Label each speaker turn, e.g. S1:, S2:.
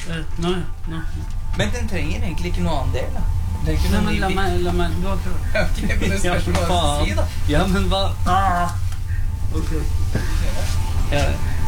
S1: Nå.
S2: Men den trenger egentlig ikke noe annen del, da.
S1: Nei, men la meg, du har prøvd.
S2: Ok, men det spørs hva du si, da.
S1: Ja, men hva? Ok. Ja.